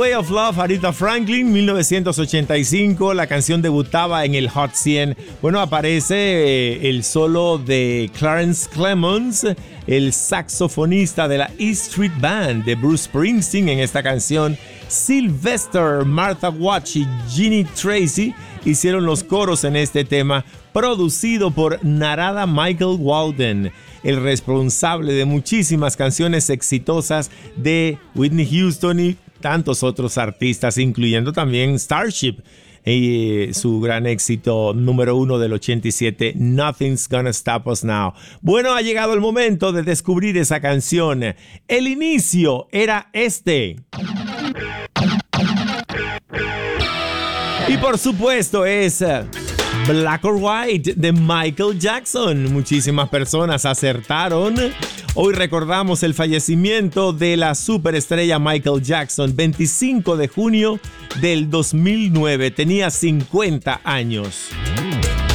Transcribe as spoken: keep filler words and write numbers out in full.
Way of Love, Aretha Franklin, mil novecientos ochenta y cinco. La canción debutaba en el Hot cien. Bueno, aparece eh, el solo de Clarence Clemons, el saxofonista de la E Street Band de Bruce Springsteen en esta canción. Sylvester, Martha Wash y Ginny Tracy hicieron los coros en este tema, producido por Narada Michael Walden, el responsable de muchísimas canciones exitosas de Whitney Houston y tantos otros artistas, incluyendo también Starship y su gran éxito número uno del ochenta y siete, Nothing's Gonna Stop Us Now. Bueno, ha llegado el momento de descubrir esa canción. El inicio era este. Y por supuesto es Black or White de Michael Jackson. Muchísimas personas acertaron. Hoy recordamos el fallecimiento de la superestrella Michael Jackson, veinticinco de junio del dos mil nueve. Tenía cincuenta años.